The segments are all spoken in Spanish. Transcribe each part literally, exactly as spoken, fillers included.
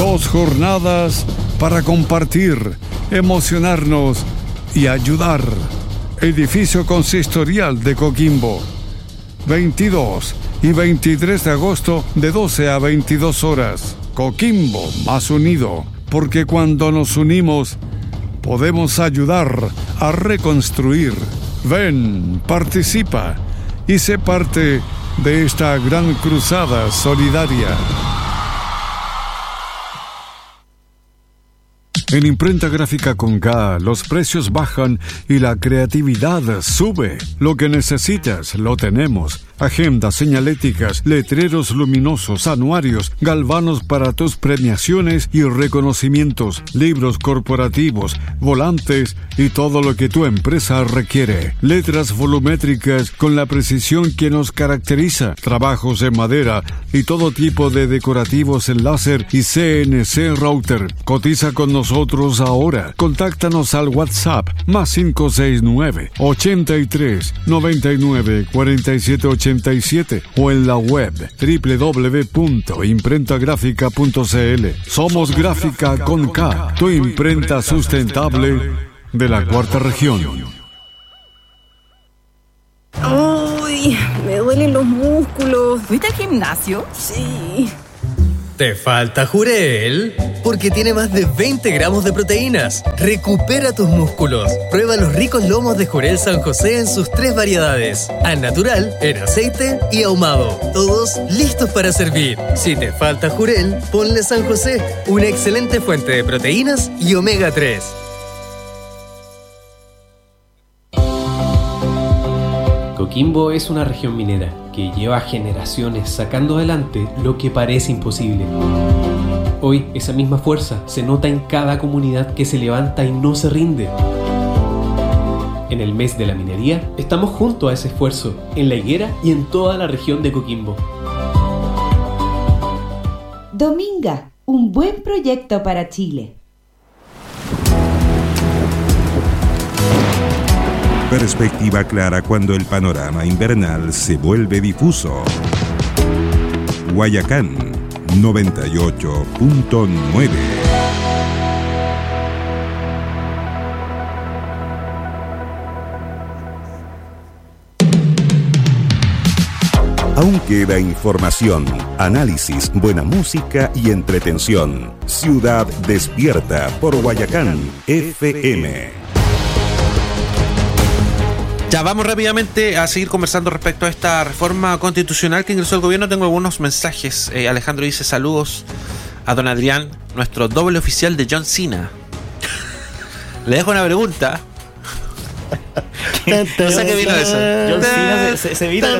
Dos jornadas para compartir, emocionarnos y ayudar. Edificio Consistorial de Coquimbo. veintidós y veintitrés de agosto de doce a veintidós horas. Coquimbo más unido, porque cuando nos unimos podemos ayudar a reconstruir. Ven, participa y sé parte de esta gran cruzada solidaria. En Imprenta Gráfica con K, los precios bajan y la creatividad sube. Lo que necesitas, lo tenemos. Agendas, señaléticas, letreros luminosos, anuarios, galvanos para tus premiaciones y reconocimientos, libros corporativos, volantes y todo lo que tu empresa requiere. Letras volumétricas con la precisión que nos caracteriza. Trabajos en madera y todo tipo de decorativos en láser y C N C router. Cotiza con nosotros ahora. Contáctanos al WhatsApp más cinco seis nueve, ochenta y tres, noventa y nueve, cuarenta y siete ochenta y siete o en la web doble u doble u doble u punto imprenta gráfica punto c l. Somos Gráfica con K, tu imprenta sustentable de la cuarta región. Uy, me duelen los músculos. ¿Fuiste al gimnasio? Sí. ¿Te falta Jurel? Porque tiene más de veinte gramos de proteínas. Recupera tus músculos. Prueba los ricos lomos de Jurel San José en sus tres variedades. Al natural, en aceite y ahumado. Todos listos para servir. Si te falta Jurel, ponle San José, una excelente fuente de proteínas y omega tres. Coquimbo es una región minera que lleva generaciones sacando adelante lo que parece imposible. Hoy esa misma fuerza se nota en cada comunidad que se levanta y no se rinde. En el mes de la minería estamos junto a ese esfuerzo, en La Higuera y en toda la región de Coquimbo. Dominga, un buen proyecto para Chile. Perspectiva clara cuando el panorama invernal se vuelve difuso. Guayacán noventa y ocho punto nueve. Aún queda información, análisis, buena música y entretención. Ciudad despierta por Guayacán F M. Ya vamos rápidamente a seguir conversando respecto a esta reforma constitucional que ingresó el gobierno. Tengo algunos mensajes. Eh, Alejandro dice saludos a don Adrián, nuestro doble oficial de John Cena. Le dejo una pregunta. No sé qué vino eso. John Cena se, se, se vino.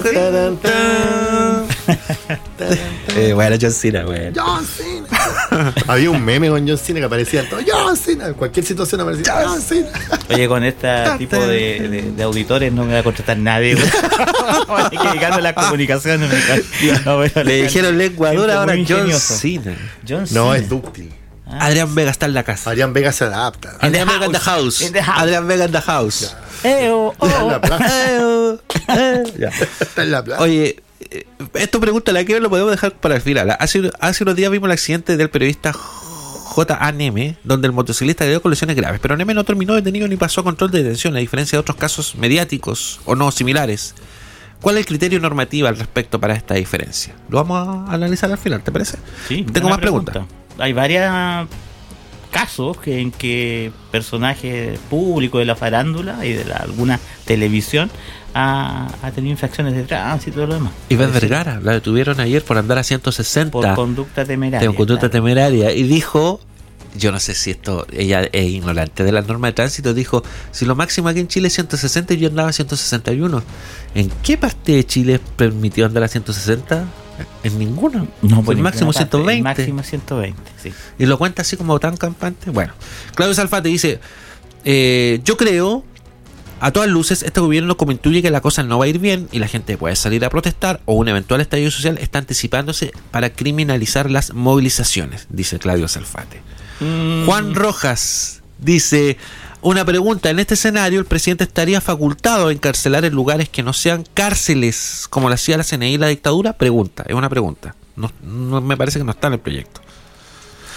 eh, bueno, John Cena, bueno. John Cena. Había un meme con John Cena que aparecía todo. John Cena. En cualquier situación aparecía John Cena. Oye, con este tipo de, de, de auditores no me va a contratar nadie. Hay que llegar a las comunicaciones. No, bueno, le dijeron lengua dura, ahora John Cena. John Cena. No, es dúctil. Ah, Adrián Vega está en la casa. Adrián Vega se adapta. Adrián Vega en the house. In the house. Adrián Vega en the house. Eo, oh, está en la plaza. Eo, eo. Ya. Está en la plaza. Oye, esto pregunta la que lo podemos dejar para el final. Hace, hace unos días vimos el accidente del periodista J A. Neme, donde el motociclista quedó con lesiones graves, pero Neme no terminó detenido ni pasó a control de detención, a diferencia de otros casos mediáticos o no similares. ¿Cuál es el criterio normativo al respecto para esta diferencia? Lo vamos a analizar al final, ¿te parece? Sí. Tengo más preguntas. Pregunta. Hay varios casos que, en que personajes públicos de la farándula y de la, alguna televisión ha, ha tenido infracciones de tránsito y todo lo demás. Iván Vergara la detuvieron ayer por andar a ciento sesenta. Por conducta temeraria. Por conducta claro. temeraria. Y dijo, yo no sé si esto, ella es ignorante de la norma de tránsito, dijo, si lo máximo aquí en Chile es ciento sesenta y yo andaba a ciento sesenta y uno. ¿En qué parte de Chile permitió andar a ciento sesenta? En ninguna. No, pues el máximo ciento veinte. El máximo ciento veinte, sí. Y lo cuenta así como tan campante. Bueno, Claudio Salfate dice, eh, yo creo, a todas luces, este gobierno como intuye que la cosa no va a ir bien y la gente puede salir a protestar o un eventual estallido social, está anticipándose para criminalizar las movilizaciones, dice Claudio Salfate. Mm. Juan Rojas dice, una pregunta, en este escenario el presidente estaría facultado a encarcelar en lugares que no sean cárceles como lo hacía la C N I y la dictadura. Pregunta, es una pregunta, no, no me parece que no está en el proyecto.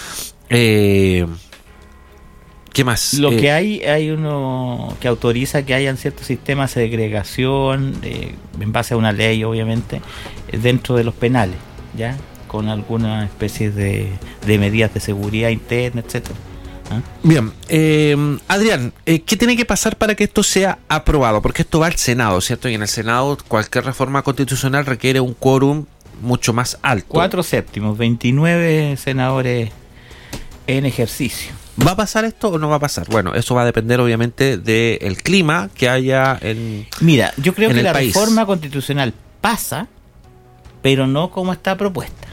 Eh, ¿Qué más? Lo Eh, que hay, hay uno que autoriza que hayan ciertos sistemas de segregación, eh, en base a una ley, obviamente, eh, dentro de los penales, ¿ya? Con alguna especie de, de medidas de seguridad interna, etcétera. ¿Ah? Bien, eh, Adrián, eh, ¿qué tiene que pasar para que esto sea aprobado? Porque esto va al Senado, ¿cierto? Y en el Senado cualquier reforma constitucional requiere un quórum mucho más alto. Cuatro séptimos, veintinueve senadores en ejercicio. ¿Va a pasar esto o no va a pasar? Bueno, eso va a depender obviamente del clima que haya en Mira, yo creo en que el la país. reforma constitucional pasa, pero no como está propuesta.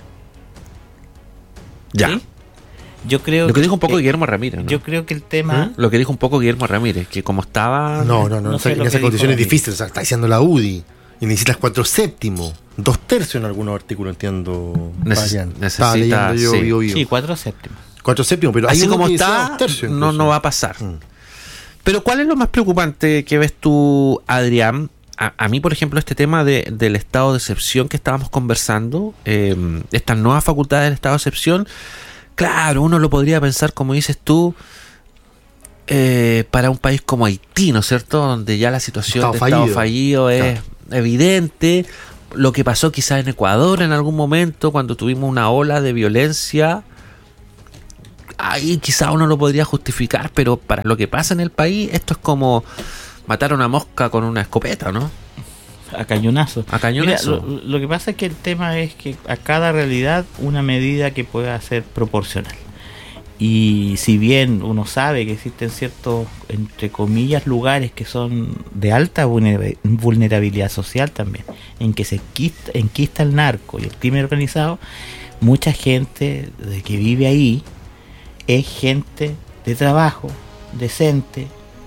Ya. ¿Sí? Yo creo Lo que dijo un poco eh, Guillermo Ramírez, ¿no? Yo creo que el tema... Lo que dijo un poco Guillermo Ramírez, que como estaba... No, no, no, No sé en lo que esa dijo condición es David. difícil. O sea, está diciendo la U D I. Y necesitas cuatro séptimos, dos tercios en algunos artículos, entiendo. Neces- Fabián. necesita, Estaba leyendo yo, sí. bio, bio. Sí, cuatro séptimos. Cuatro séptimos, pero hay Así uno como que dice está, dos tercios no, incluso. no va a pasar. Mm. Pero ¿cuál es lo más preocupante que ves tú, Adrián? A, a mí, por ejemplo, este tema de, del estado de excepción que estábamos conversando, eh, estas nuevas facultades del estado de excepción, claro, uno lo podría pensar, como dices tú, eh, para un país como Haití, ¿no es cierto? Donde ya la situación Estado de estado fallido. fallido es evidente. Lo que pasó quizás en Ecuador en algún momento, cuando tuvimos una ola de violencia, ahí quizá uno lo podría justificar, pero para lo que pasa en el país, esto es como matar a una mosca con una escopeta, ¿no? A cañonazo. A cañonazo. Mira, lo, lo que pasa es que el tema es que a cada realidad una medida que pueda ser proporcional. Y si bien uno sabe que existen ciertos, entre comillas, lugares que son de alta vulnera- vulnerabilidad social también, en que se enquista, enquista el narco y el crimen organizado, mucha gente de que vive ahí es gente de trabajo, decente,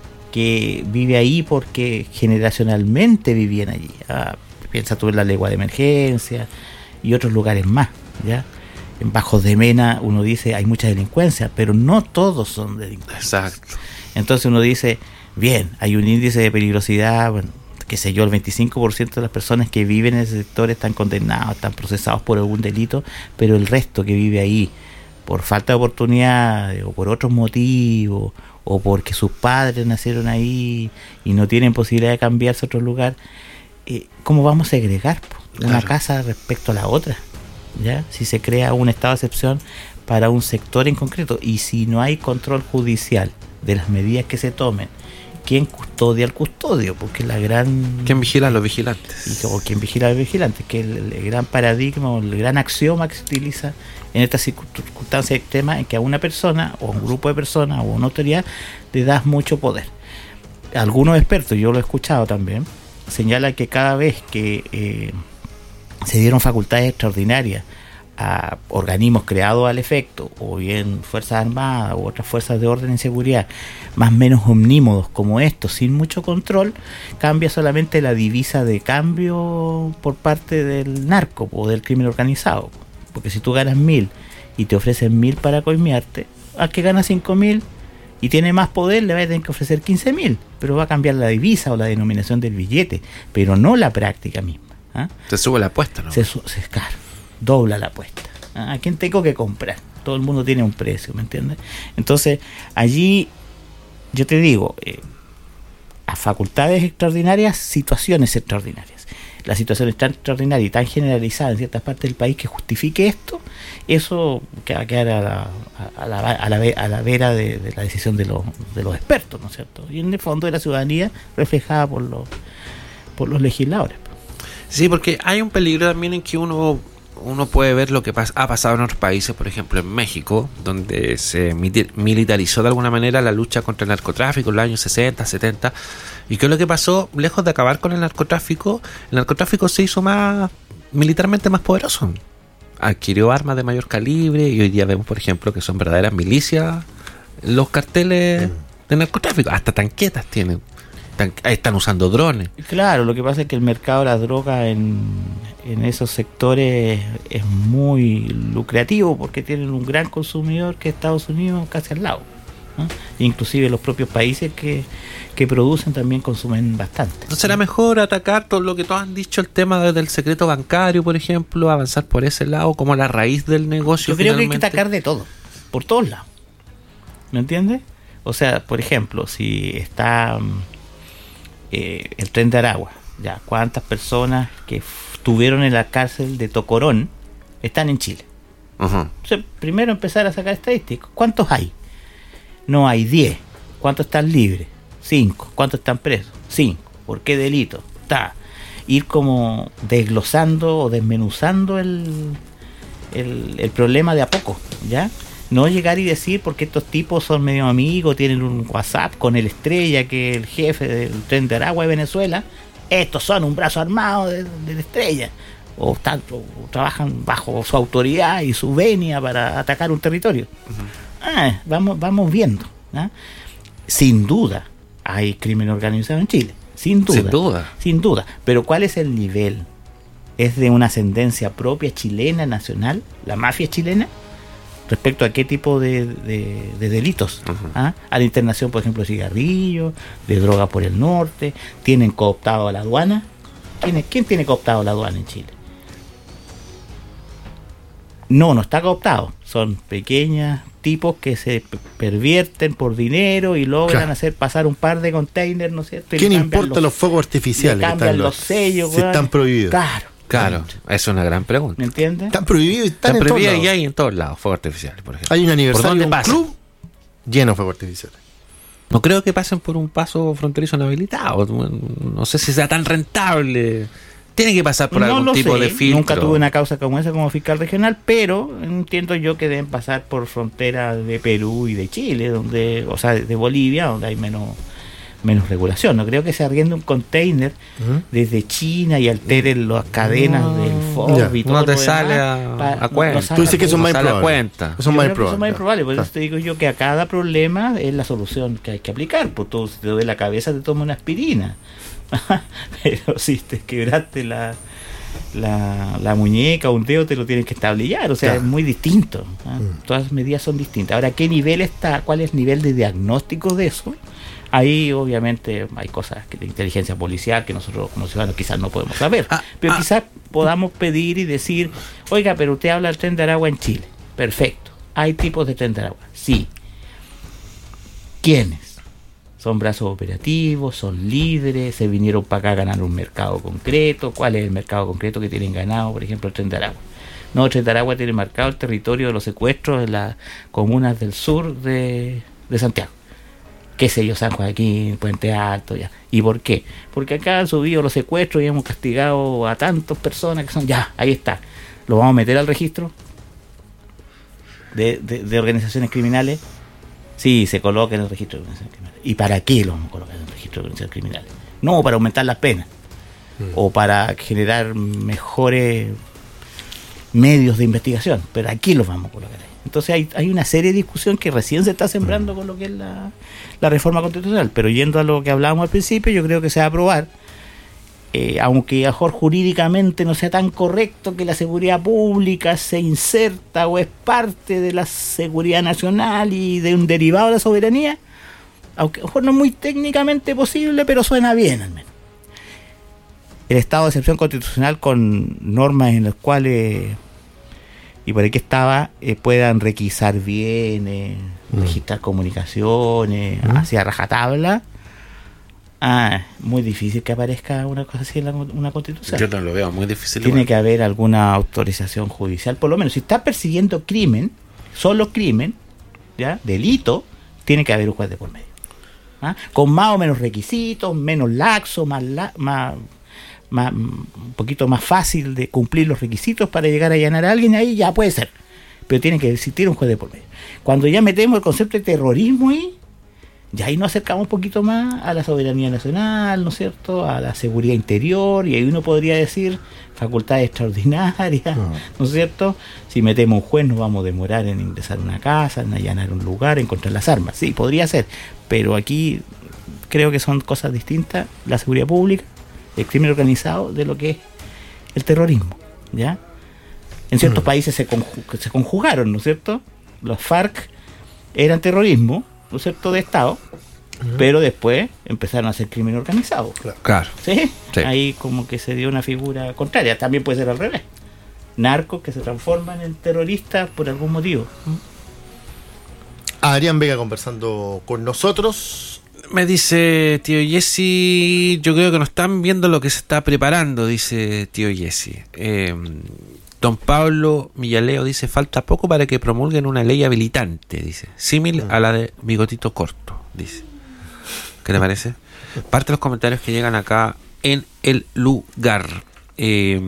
que vive ahí porque generacionalmente vivían allí. Ah, piensa tú en la legua de emergencia y otros lugares más, ¿ya? En Bajos de Mena uno dice hay mucha delincuencia, pero no todos son delincuentes. Exacto. Entonces uno dice, bien, hay un índice de peligrosidad, bueno, qué sé yo, el veinticinco por ciento de las personas que viven en ese sector están condenados, están procesados por algún delito, pero el resto que vive ahí, por falta de oportunidades o por otros motivos, o porque sus padres nacieron ahí y no tienen posibilidad de cambiarse a otro lugar, eh, ¿cómo vamos a segregar po, una Claro. casa respecto a la otra? ¿Ya? Si se crea un estado de excepción para un sector en concreto y si no hay control judicial de las medidas que se tomen, ¿quién custodia al custodio? Porque la gran... ¿Quién vigila a los vigilantes? y- o quien vigila al vigilante, que es el, el gran paradigma o el gran axioma que se utiliza en estas circunstancias extremas en que a una persona o a un grupo de personas o a una autoridad le das mucho poder. Algunos expertos, yo lo he escuchado también, señalan que cada vez que eh, se dieron facultades extraordinarias a organismos creados al efecto, o bien Fuerzas Armadas u otras fuerzas de orden y seguridad, más o menos omnímodos como estos, sin mucho control, cambia solamente la divisa de cambio por parte del narco o del crimen organizado. Porque si tú ganas mil y te ofrecen mil para coimearte, al que gana cinco mil y tiene más poder le va a tener que ofrecer quince mil, pero va a cambiar la divisa o la denominación del billete, pero no la práctica misma. ¿Ah? Se sube la apuesta, ¿no? Se, su- se claro, dobla la apuesta. ¿Ah? ¿A quién tengo que comprar? Todo el mundo tiene un precio, ¿me entiendes? Entonces, allí, yo te digo, eh, a facultades extraordinarias, situaciones extraordinarias. La situación es tan extraordinaria y tan generalizada en ciertas partes del país que justifique esto, eso que va a quedar a la, a la, a la, ve- a la vera de, de la decisión de los, de los expertos, ¿no es cierto? Y en el fondo de la ciudadanía reflejada por los, por los legisladores. Sí, porque hay un peligro también en que uno uno puede ver lo que pas- ha pasado en otros países, por ejemplo en México, donde se miti- militarizó de alguna manera la lucha contra el narcotráfico en los años sesenta, setenta. ¿Y qué es lo que pasó? Lejos de acabar con el narcotráfico, el narcotráfico se hizo más militarmente más poderoso. Adquirió armas de mayor calibre y hoy día vemos, por ejemplo, que son verdaderas milicias los carteles de narcotráfico. Hasta tanquetas tienen. Tan- están usando drones. Claro, lo que pasa es que el mercado de las drogas en, en esos sectores es muy lucrativo porque tienen un gran consumidor que es Estados Unidos casi al lado, ¿no? Inclusive los propios países que, que producen también consumen bastante. ¿No será mejor atacar todo lo que todos han dicho, el tema de- del secreto bancario, por ejemplo, avanzar por ese lado como la raíz del negocio? Yo creo que hay que finalmente? atacar de todo, por todos lados. ¿Me entiendes? O sea, por ejemplo, si está eh, el tren de Aragua, ya, ¿cuántas personas que estuvieron en la cárcel de Tocorón están en Chile? Ajá. O sea, primero empezar a sacar estadísticas. ¿Cuántos hay? No hay diez. ¿Cuántos están libres? cinco. ¿Cuántos están presos? cinco. ¿Por qué delito? Está. Ir como desglosando o desmenuzando el, el, el problema de a poco, ¿ya? No llegar y decir porque estos tipos son medio amigos, tienen un WhatsApp con el Estrella, que es el jefe del tren de Aragua de Venezuela. Estos son un brazo armado de, de la Estrella. O, están, o trabajan bajo su autoridad y su venia para atacar un territorio. Uh-huh. Ah, vamos, vamos viendo, ¿eh? Sin duda hay crimen organizado en Chile, sin duda, sin duda, sin duda. Pero ¿cuál es el nivel? ¿Es de una ascendencia propia chilena, nacional, la mafia chilena, respecto a qué tipo de, de, de delitos? Uh-huh. ¿Ah? A la internación, por ejemplo, de cigarrillos, de droga por el norte. ¿Tienen cooptado a la aduana? ¿Quién, es, ¿Quién tiene cooptado a la aduana en Chile? No, no está cooptado. Son pequeños tipos que se pervierten por dinero y logran claro. hacer pasar un par de containers, ¿no es cierto? ¿Quién importa los, los fuegos artificiales? Le cambian los, los sellos. Si están prohibidos. Claro. Claro, es una gran pregunta. ¿Me entiendes? Están prohibidos y están, están en prohibidos todos y lados. hay en todos lados fuegos artificiales, por ejemplo. Hay un aniversario ¿Por dónde de un pasa? club lleno de fuegos artificiales. No creo que pasen por un paso fronterizo no habilitado. No sé si sea tan rentable. Tiene que pasar por no algún tipo sé. de filtro. Nunca tuve una causa como esa como fiscal regional, pero entiendo yo que deben pasar por fronteras de Perú y de Chile, donde, o sea, de Bolivia, donde hay menos menos regulación. No creo que se arriende un container uh-huh. desde China y alteren las cadenas no, del F O B y todo no te lo sale demás, a, a cuenta. No, no Tú dices que son no más improbables. Son más improbables. Por eso te digo yo que a cada problema es la solución que hay que aplicar. Pues tú, si te duele la cabeza, te tomas una aspirina. Pero si te quebraste la, la, la muñeca o un dedo, te lo tienes que establillar. O sea, claro. es muy distinto, ¿eh? mm. Todas las medidas son distintas. Ahora, ¿qué nivel está? ¿Cuál es el nivel de diagnóstico de eso? Ahí obviamente hay cosas que de inteligencia policial que nosotros como ciudadanos quizás no podemos saber, ah, pero ah, quizás podamos pedir y decir, oiga, pero usted habla del tren de Aragua en Chile. Perfecto. ¿Hay tipos de tren de Aragua? Sí. ¿Quiénes? ¿Son brazos operativos? ¿Son líderes? ¿Se vinieron para acá a ganar un mercado concreto? ¿Cuál es el mercado concreto que tienen ganado, por ejemplo, el tren de Aragua? No, el tren de Aragua tiene marcado el territorio de los secuestros en las comunas del sur de, de Santiago. Qué sé yo, San Joaquín, Puente Alto, ya. ¿Y por qué? Porque acá han subido los secuestros y hemos castigado a tantas personas que son, ya, ahí está. ¿Lo vamos a meter al registro de, de, de organizaciones criminales? Sí, se coloca en el registro de organizaciones criminales. ¿Y para qué lo vamos a colocar en el registro de organizaciones criminales? No, para aumentar las penas. Mm. O para generar mejores medios de investigación. Pero aquí los vamos a colocar ahí. Entonces hay, hay una serie de discusión que recién se está sembrando con lo que es la, la reforma constitucional. Pero yendo a lo que hablábamos al principio, yo creo que se va a aprobar, eh, aunque a lo mejor jurídicamente no sea tan correcto que la seguridad pública se inserta o es parte de la seguridad nacional y de un derivado de la soberanía, aunque a lo mejor no es muy técnicamente posible, pero suena bien al menos. El estado de excepción constitucional con normas en las cuales... y por ahí que estaba, eh, puedan requisar bienes, mm. registrar comunicaciones, mm. hacia rajatabla. Ah, muy difícil que aparezca una cosa así en la, una constitución. Yo no lo veo, muy difícil. Tiene igual. que haber alguna autorización judicial, por lo menos. Si está persiguiendo crimen, solo crimen, ya, delito, tiene que haber un juez de por medio. ¿Ah? Con más o menos requisitos, menos laxo, más... La, más Más, un poquito más fácil de cumplir los requisitos para llegar a allanar a alguien, ahí ya puede ser, pero tiene que existir un juez de por medio. Cuando ya metemos el concepto de terrorismo ahí, ya ahí nos acercamos un poquito más a la soberanía nacional, ¿no es cierto?, a la seguridad interior, y ahí uno podría decir facultades extraordinarias, no, ¿no es cierto? Si metemos un juez nos vamos a demorar en ingresar a una casa, en allanar un lugar, en encontrar las armas. Sí, podría ser, pero aquí creo que son cosas distintas, la seguridad pública, el crimen organizado, de lo que es el terrorismo, ¿ya? En ciertos mm. países se, conju- se conjugaron, ¿no es cierto? Los FARC eran terrorismo, ¿no es cierto?, de Estado, mm. pero después empezaron a hacer crimen organizado. Claro. ¿Sí? ¿Sí? Ahí como que se dio una figura contraria. También puede ser al revés. Narcos que se transforman en terroristas por algún motivo. Adrián Vega conversando con nosotros. Me dice tío Jesse, yo creo que no están viendo lo que se está preparando, dice tío Jesse. Eh, don Pablo Millaleo dice, falta poco para que promulguen una ley habilitante, dice, símil a la de Bigotito Corto, dice. ¿Qué le parece? Parte de los comentarios que llegan acá en el lugar. Eh,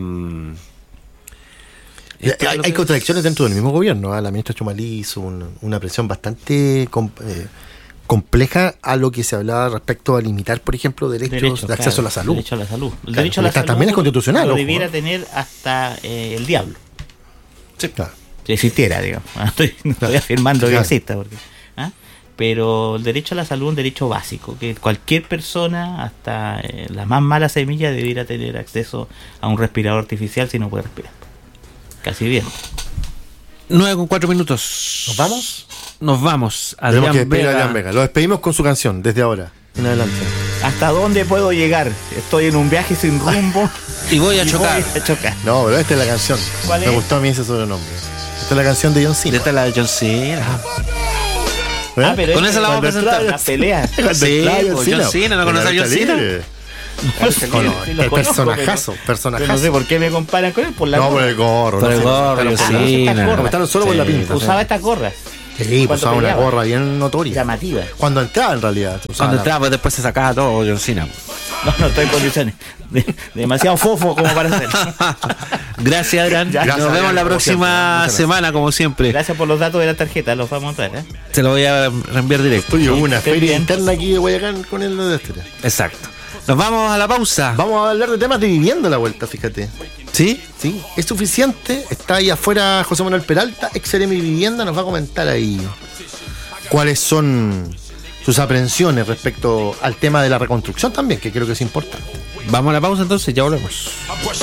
hay, hay contradicciones dentro del mismo gobierno, ¿eh? La ministra Chumalí hizo un, una presión bastante com, eh, compleja a lo que se hablaba respecto a limitar, por ejemplo, derechos Derecho, de acceso claro, a la salud. Derecho a la salud. El Claro, derecho a la esta salud también es constitucional. lo ojo, debiera ¿no? tener hasta eh, el diablo. Sí, claro. Si existiera, digamos. No estoy, no estoy afirmando Claro. que exista. Porque, ¿ah? Pero el derecho a la salud es un derecho básico, que cualquier persona, hasta eh, la más mala semilla, debiera tener acceso a un respirador artificial si no puede respirar. Casi bien. nueve con cuatro minutos. ¿Nos vamos? Nos vamos. Tenemos Adrián que despedir a Vega. Adrián Vega. Lo despedimos con su canción desde ahora en adelante. ¿Hasta dónde puedo llegar? Estoy en un viaje sin rumbo. Y voy a y chocar. voy a chocar. No, pero esta es la canción. ¿Cuál Me es? gustó a mí ese sobrenombre. Esta es la canción de John Cena. Esta es la de John Cena. ¿Eh? Ah, pero Con es esa la vamos a cuando presentar. entraba en la pelea. Cuando Sí, entraba pues, John Cena, ¿no conoces a John Cena? Con Sí, lo el conozco, personajazo, pero- personajazo. pero no sé por qué me comparan con él. Por la No, gorra. por el gorro. Por no el sé, gorro, pero John por la- Cena. No, estaban solo por la pinta. Usaba estas gorras Sí, pues cuando usaba una peleaba. gorra bien notoria. llamativas. Cuando entraba, en realidad. usaba Cuando la- entraba, pues después se sacaba todo John Cena. No, no estoy en condiciones. De- demasiado fofo como para hacer. Gracias, Adrián. Gracias, Nos vemos Adrián, la como próxima siempre. Muchas semana, como siempre. Gracias por los datos de la tarjeta, los vamos a montar, ¿eh? Se lo voy a reenviar directo. Oye, hubo una Esté feria bien. interna aquí de Guayacán con el de este. Exacto. Nos vamos a la pausa. Vamos a hablar de temas de vivienda a la vuelta, fíjate. ¿Sí? Sí, es suficiente. Está ahí afuera José Manuel Peralta, ex Seremi Vivienda, nos va a comentar ahí cuáles son sus aprehensiones respecto al tema de la reconstrucción también, que creo que es importante. Vamos a la pausa entonces, ya volvemos.